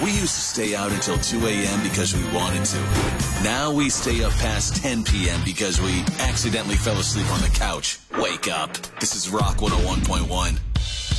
We used to stay out until 2 a.m. because we wanted to. Now we stay up past 10 p.m. because we accidentally fell asleep on the couch. Wake up. This is Rock 101.1.